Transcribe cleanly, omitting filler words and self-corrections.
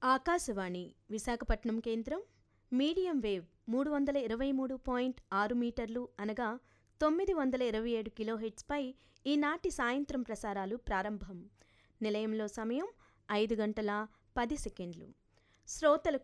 ఆకాశవాణి విశాఖపట్నం కేంద్రం medium wave 323.6 మీటర్లు అనగా 927 కిలోహెర్ట్జ్పై ఈనాటి సాయంత్రం ప్రసారాలు ప్రారంభం. నిలయంలో సమయం 5 గంటల 10 సెకండ్లు. శ్రోతలకు